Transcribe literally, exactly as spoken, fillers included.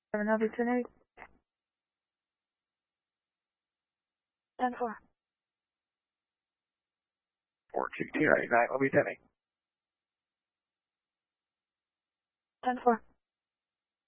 seven, I'll be ten eight. ten four. four two two nine nine, I'll be ten eight. ten four.